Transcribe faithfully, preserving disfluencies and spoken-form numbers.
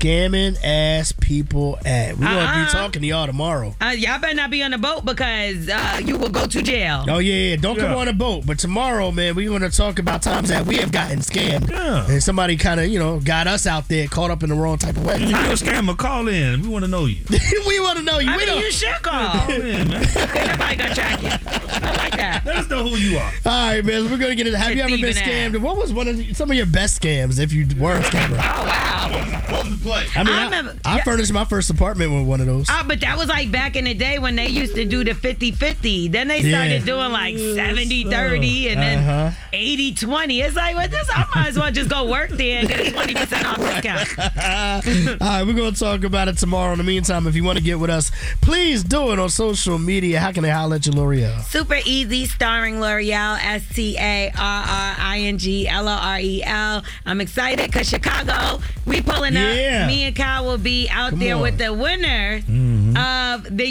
scamming ass people at? We're Uh-uh. gonna be talking to y'all tomorrow. Uh, y'all better not be on the boat because uh, you will go to jail. Oh yeah, yeah. Don't Yeah. come on a boat. But tomorrow, man, we're gonna talk about times that we have gotten scammed. Yeah. And somebody kind of, you know, got us out there caught up in the wrong type of way. If you're a scammer, call in. We want to know you. We want to know you. I we mean, don't. you should call. Call in, man. Nobody gonna track you. I like that. Let us know who you are. All right, man. We're gonna get into. Have You're you ever been thieving scammed? What was one of the, some of your best scams if you were a scammer? Oh wow. What was the play? I mean, I I, remember- I yeah. furnished my first apartment with one of those. Oh, but that was like back in the day when they used to do the fifty-fifty. Then they started Yeah. doing like seventy thirty and Uh-huh. then eighty twenty. It's like, well, this, I might as well just go work there and get a twenty percent off discount. All right, we're going to talk about it tomorrow. In the meantime, if you want to get with us, please do it on social media. How can they holler at you, L'Oreal? Super Easy, starring L'Oreal, S T A R R I N G L O R E L. I'm excited because Chicago, we pulling Yeah. up. Me and Kyle will be out Come there on. with the winner of the